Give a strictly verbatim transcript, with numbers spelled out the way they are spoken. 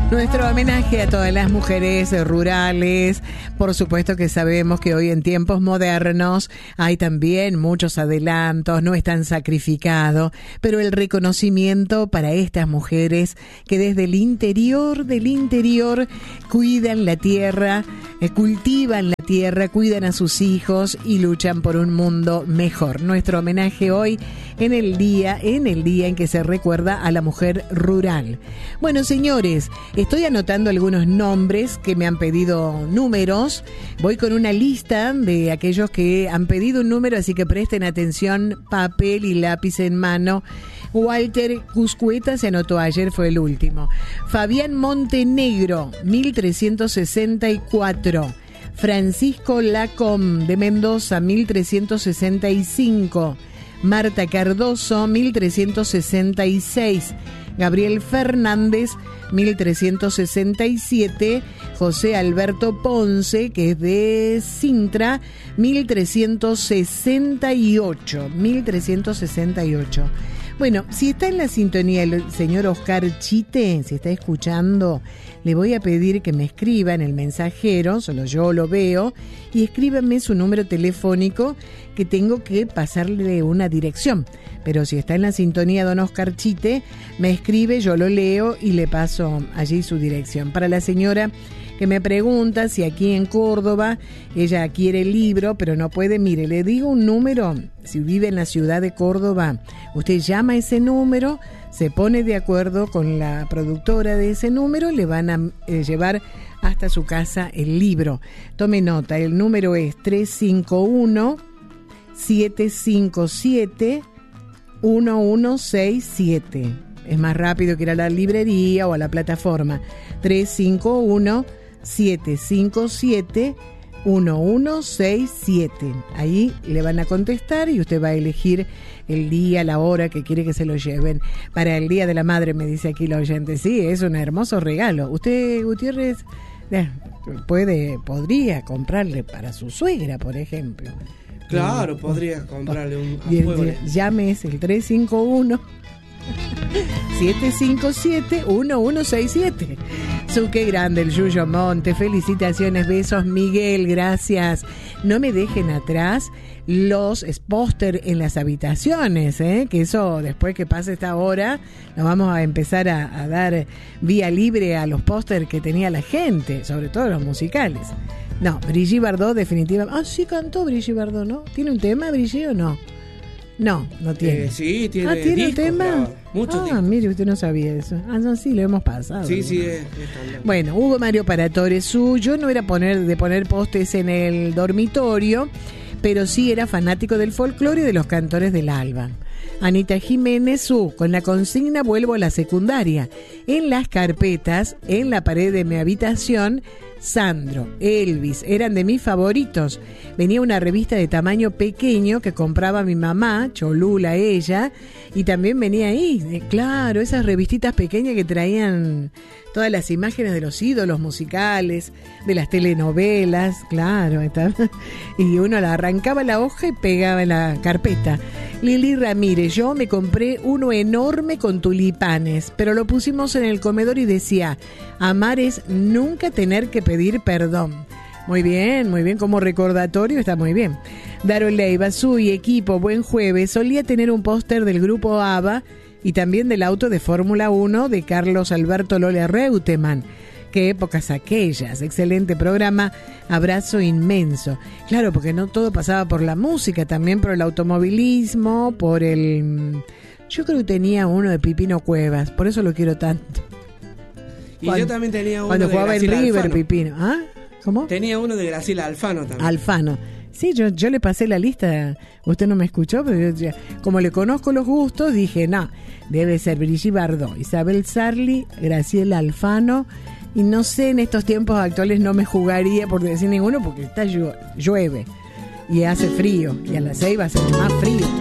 Nuestro homenaje a todas las mujeres rurales. Por supuesto que sabemos que hoy en tiempos modernos hay también muchos adelantos, no es tan sacrificado, pero el reconocimiento para estas mujeres que desde el interior del interior cuidan la tierra, eh, cultivan la tierra, cuidan a sus hijos y luchan por un mundo mejor. Nuestro homenaje hoy en el día, en el día en que se recuerda a la mujer rural. Bueno, señores, estoy anotando algunos nombres que me han pedido números. Voy con una lista de aquellos que han pedido un número, así que presten atención, papel y lápiz en mano. Walter Cuscueta se anotó ayer, fue el último. Fabián Montenegro, mil trescientos sesenta y cuatro. Francisco Lacom de Mendoza, mil trescientos sesenta y cinco. Marta Cardoso, mil trescientos sesenta y seis. Gabriel Fernández, mil trescientos sesenta y siete. José Alberto Ponce, que es de Sintra, mil trescientos sesenta y ocho. mil trescientos sesenta y ocho. Bueno, si está en la sintonía el señor Oscar Chite, si está escuchando, le voy a pedir que me escriba en el mensajero, solo yo lo veo, y escríbame su número telefónico, que tengo que pasarle una dirección. Pero si está en la sintonía don Oscar Chite, me escribe, yo lo leo y le paso allí su dirección. Para la señora que me pregunta si aquí en Córdoba ella quiere el libro, pero no puede, mire, le digo un número, si vive en la ciudad de Córdoba, usted llama a ese número, se pone de acuerdo con la productora de ese número, le van a eh, llevar hasta su casa el libro. Tome nota, el número es tres cinco uno, siete cinco siete, uno uno seis siete. Es más rápido que ir a la librería o a la plataforma. tres cinco uno, siete cinco siete, uno uno seis siete. Ahí le van a contestar y usted va a elegir el día, la hora que quiere que se lo lleven. Para el Día de la Madre, me dice aquí la oyente. Sí, es un hermoso regalo. Usted, Gutiérrez, eh, puede, podría comprarle para su suegra, por ejemplo. Claro, eh, podría comprarle un juego. Llame, es el tres cinco uno, siete cinco siete, uno uno seis siete. Su qué grande el Yuyo Monte. Felicitaciones, besos, Miguel, gracias. No me dejen atrás los póster en las habitaciones, ¿eh? Que eso después que pase esta hora nos vamos a empezar a, a dar vía libre a los póster que tenía la gente, sobre todo los musicales. No, Brigitte Bardot definitivamente. Ah, sí cantó Brigitte Bardot, ¿no? ¿Tiene un tema Brigitte o no? No, no tiene. Eh, sí, tiene. Ah, ¿tiene discos, un tema? claro, muchos Ah, discos. mire, usted no sabía eso. Ah, no, sí, lo hemos pasado. Sí, sí, ¿no? es, es Bueno, Hugo Mario Paratore Su, yo no era poner, de poner postes en el dormitorio, pero sí era fanático del folclore y de los cantores del alba. Anita Jiménez Su, con la consigna vuelvo a la secundaria. En las carpetas, en la pared de mi habitación, Sandro, Elvis, eran de mis favoritos. Venía una revista de tamaño pequeño que compraba mi mamá, Cholula ella, y también venía ahí, eh, claro, esas revistitas pequeñas que traían todas las imágenes de los ídolos musicales, de las telenovelas, claro, está, y uno la arrancaba la hoja y pegaba en la carpeta. Lili Ramírez, yo me compré uno enorme con tulipanes, pero lo pusimos en el comedor y decía, amar es nunca tener que pedir perdón. Muy bien, muy bien, como recordatorio está muy bien. Daro Leiva, su y equipo, buen jueves, solía tener un póster del grupo ABBA y también del auto de Fórmula uno de Carlos Alberto Lola Reutemann. Qué épocas aquellas, excelente programa, abrazo inmenso. Claro, porque no todo pasaba por la música, también por el automovilismo, por el... Yo creo que tenía uno de Pipino Cuevas, por eso lo quiero tanto. Y cuando, yo también tenía uno cuando de jugaba en Graciela River, Alfano. Pipino. ¿Ah? ¿Cómo? Tenía uno de Graciela Alfano también. Alfano. Sí, yo, yo le pasé la lista, usted no me escuchó, pero yo, ya, como le conozco los gustos, dije, no, debe ser Brigitte Bardot, Isabel Sarli, Graciela Alfano, y no sé, en estos tiempos actuales no me jugaría por decir ninguno, porque está llueve y hace frío, y a las seis va a ser más frío.